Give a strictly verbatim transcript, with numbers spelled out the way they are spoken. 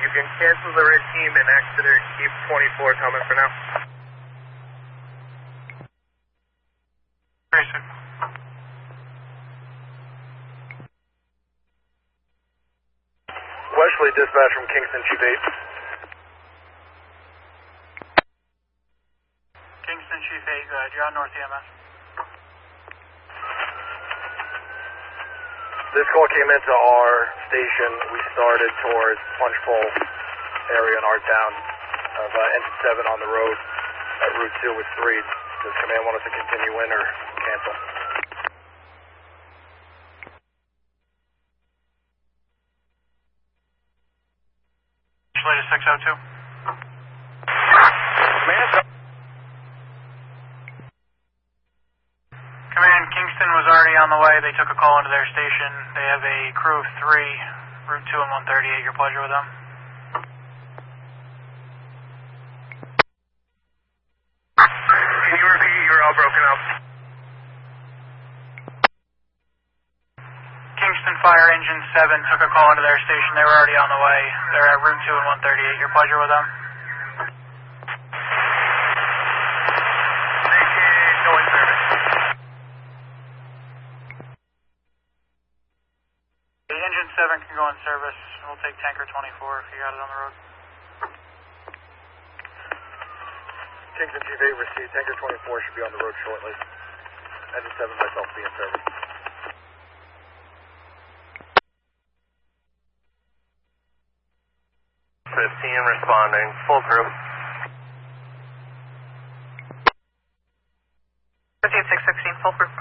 You can cancel the red team and Exeter, keep twenty-four coming for now. Basic. Wesley, dispatch from Kingston, Chief eight. Kingston, Chief eight, go ahead. You're on North E M S. This call came into our station. We started towards Punch Bowl area in our town of uh, engine seven on the road at Route two with three. Does command want us to continue in or cancel? Latest six oh two. Command, Kingston was already on the way. They took a call into their station. They have a crew of three, Route two and one thirty-eight. Your pleasure with them. Can you repeat? You were all broken up. Kingston Fire Engine seven took a call into their station. They were already on the way. They're at Route two and one thirty-eight. Your pleasure with them. No in service. The Engine seven can go in service. We'll take Tanker twenty-four if you got it on the road. Kingston Chief eight received. Tanker twenty-four should be on the road shortly. Engine seven myself will be in service. fifteen responding, full crew. fifteen six sixteen, full crew.